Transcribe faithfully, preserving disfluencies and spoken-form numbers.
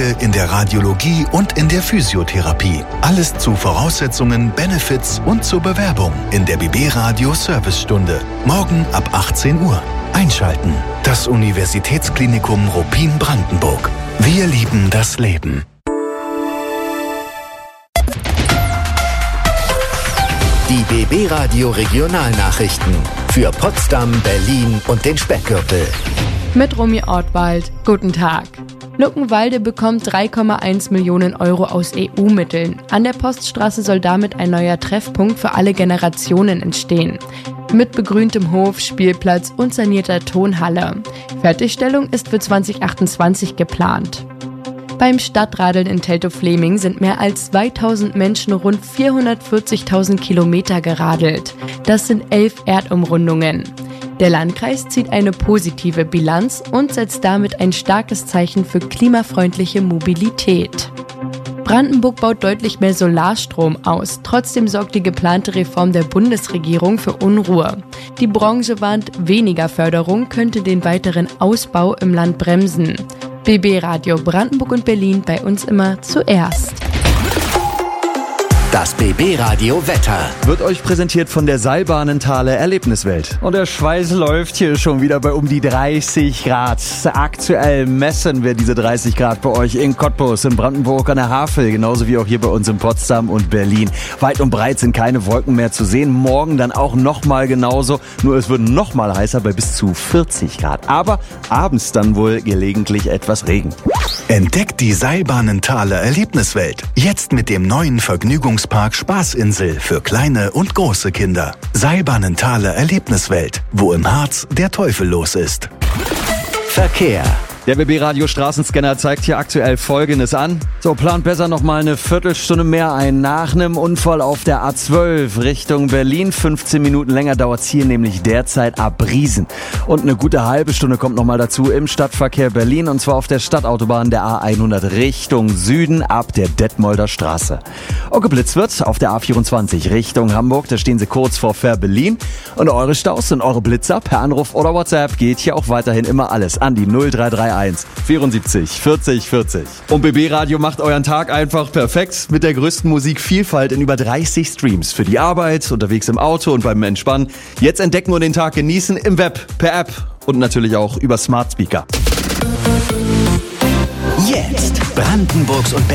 Pflege, in der Radiologie und in der Physiotherapie. Alles zu Voraussetzungen, Benefits und zur Bewerbung in der B B Radio Servicestunde. Morgen ab achtzehn Uhr. Einschalten. Das Universitätsklinikum Ruppin-Brandenburg. Wir lieben das Leben. Die B B Radio Regionalnachrichten für Potsdam, Berlin und den Speckgürtel. Mit Romy Ortwald. Guten Tag. Luckenwalde bekommt drei Komma eins Millionen Euro aus E U-Mitteln. An der Poststraße soll damit ein neuer Treffpunkt für alle Generationen entstehen. Mit begrüntem Hof, Spielplatz und sanierter Tonhalle. Fertigstellung ist für zwanzig achtundzwanzig geplant. Beim Stadtradeln in Teltow-Fleming sind mehr als zweitausend Menschen rund vierhundertvierzigtausend Kilometer geradelt. Das sind elf Erdumrundungen. Der Landkreis zieht eine positive Bilanz und setzt damit ein starkes Zeichen für klimafreundliche Mobilität. Brandenburg baut deutlich mehr Solarstrom aus. Trotzdem sorgt die geplante Reform der Bundesregierung für Unruhe. Die Branche warnt, weniger Förderung könnte den weiteren Ausbau im Land bremsen. B B Radio Brandenburg und Berlin, bei uns immer zuerst. Das B B Radio Wetter wird euch präsentiert von der Seilbahnenthaler Erlebniswelt. Und der Schweiß läuft hier schon wieder bei um die dreißig Grad. Aktuell messen wir diese dreißig Grad bei euch in Cottbus, in Brandenburg an der Havel, genauso wie auch hier bei uns in Potsdam und Berlin. Weit und breit sind keine Wolken mehr zu sehen. Morgen dann auch nochmal genauso. Nur es wird nochmal heißer bei bis zu vierzig Grad. Aber abends dann wohl gelegentlich etwas Regen. Entdeckt die Seilbahnenthaler Erlebniswelt. Jetzt mit dem neuen Vergnügungspark Spaßinsel für kleine und große Kinder. Seilbahnenthaler Erlebniswelt, wo im Harz der Teufel los ist. Verkehr. Der B B Radio Straßenscanner zeigt hier aktuell Folgendes an. So, plant besser noch mal eine Viertelstunde mehr ein. Nach einem Unfall auf der A zwölf Richtung Berlin. fünfzehn Minuten länger dauert's hier nämlich derzeit ab Briesen. Und eine gute halbe Stunde kommt noch mal dazu im Stadtverkehr Berlin. Und zwar auf der Stadtautobahn der A hundert Richtung Süden ab der Detmolder Straße. Und geblitzt wird auf der A vierundzwanzig Richtung Hamburg. Da stehen sie kurz vor Ver-Berlin. Und eure Staus und eure Blitzer per Anruf oder WhatsApp geht hier auch weiterhin immer alles an die null drei drei eins vierundsiebzig vierzig vierzig. Und B B Radio macht euren Tag einfach perfekt mit der größten Musikvielfalt in über dreißig Streams. Für die Arbeit, unterwegs im Auto und beim Entspannen. Jetzt entdecken und den Tag genießen im Web, per App und natürlich auch über Smart Speaker. Jetzt Brandenburgs und